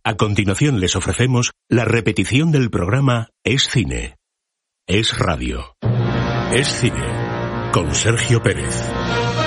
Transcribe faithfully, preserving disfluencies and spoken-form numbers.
A continuación les ofrecemos la repetición del programa Es Cine, Es Radio, Es Cine, con Sergio Pérez.